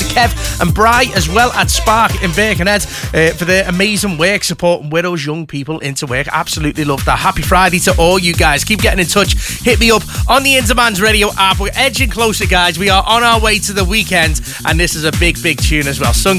to Kev and Bri as well at Spark in Birkenhead for their amazing work supporting widows, young people into work. Absolutely love that. Happy Friday to all you guys. Keep getting in touch. Hit me up on the Interman's Radio app. We're edging closer, guys. We are on our way to the weekend, and this is a big, big tune as well. Sun